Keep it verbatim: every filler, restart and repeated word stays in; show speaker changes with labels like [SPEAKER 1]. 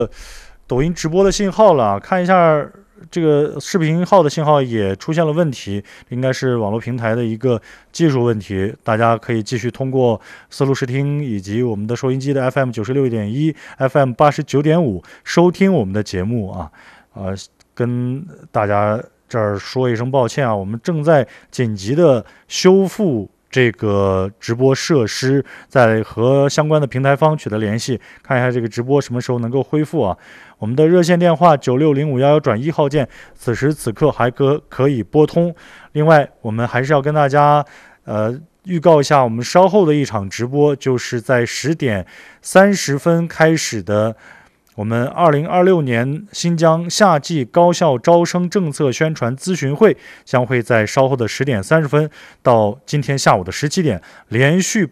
[SPEAKER 1] 抖音直播的信号了，看一下这个视频号的信号也出现了问题，应该是网络平台的一个技术问题。大家可以继续通过丝路视听以及我们的收音机的 F M 九十六点一、F M 八十九点五收听我们的节目啊。呃，跟大家这儿说一声抱歉啊，我们正在紧急的修复这个直播设施，在和相关的平台方取得联系，看一下这个直播什么时候能够恢复啊。我们的热线电话九六零五幺幺转一号键，此时此刻还可可以拨通。另外，我们还是要跟大家呃预告一下，我们稍后的一场直播就是在十点三十分开始的。我们二零二六年新疆夏季高校招生政策宣传咨询会将会在稍后的十点三十分到今天下午的十七点连续